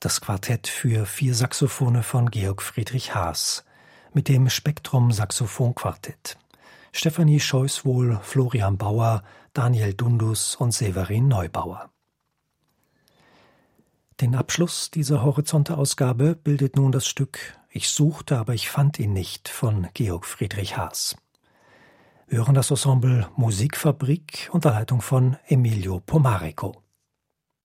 das Quartett für 4 Saxophone von Georg Friedrich Haas mit dem Spektrum Saxophon Quartett. Stefanie Scheuswohl, Florian Bauer, Daniel Dundus und Severin Neubauer. Den Abschluss dieser Horizonte-Ausgabe bildet nun das Stück »Ich suchte, aber ich fand ihn nicht« von Georg Friedrich Haas. Wir hören das Ensemble Musikfabrik unter Leitung von Emilio Pomarico.